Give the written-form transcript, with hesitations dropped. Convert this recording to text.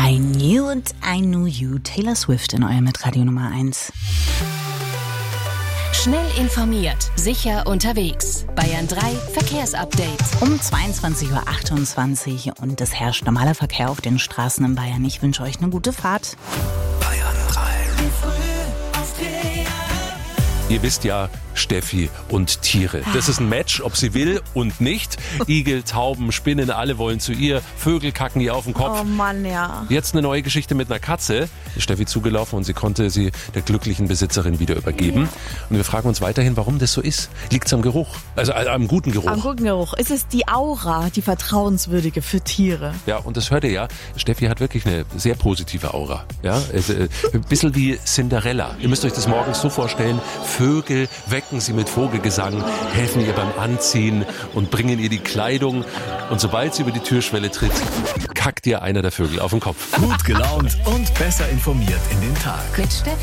I Knew It, I Knew You, Taylor Swift in eurem Hitradio Nummer 1. Schnell informiert, sicher unterwegs. Bayern 3 Verkehrsupdate. Um 22.28 Uhr und es herrscht normaler Verkehr auf den Straßen in Bayern. Ich wünsche euch eine gute Fahrt. Bayern 3. Ihr wisst ja, Steffi und Tiere. Das ist ein Match, ob sie will und nicht. Igel, Tauben, Spinnen, alle wollen zu ihr. Vögel kacken ihr auf den Kopf. Oh Mann, ja. Jetzt eine neue Geschichte mit einer Katze. Ist Steffi zugelaufen und sie konnte sie der glücklichen Besitzerin wieder übergeben. Und wir fragen uns weiterhin, warum das so ist. Liegt es am Geruch? Also am guten Geruch. Am guten Geruch. Es ist die Aura, die vertrauenswürdige für Tiere. Ja, und das hört ihr ja. Steffi hat wirklich eine sehr positive Aura. Ja, ein bisschen wie Cinderella. Ihr müsst euch das morgens so vorstellen. Vögel wecken sie mit Vogelgesang, helfen ihr beim Anziehen und bringen ihr die Kleidung. Und sobald sie über die Türschwelle tritt, kackt ihr einer der Vögel auf den Kopf. Gut gelaunt und besser informiert in den Tag. Mit Steffi